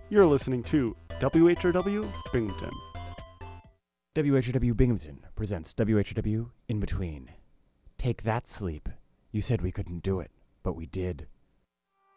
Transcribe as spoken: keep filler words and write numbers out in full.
You're listening to W H R W Binghamton. W H R W Binghamton presents W H R W In Between. Take that, sleep. You said we couldn't do it, but we did.